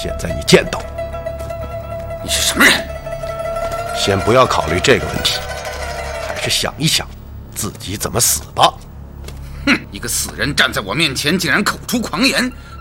现在你见到， 你是什么人？ 先不要考虑这个问题，还是想一想自己怎么死吧。 哼，一个死人站在我面前，竟然口出狂言，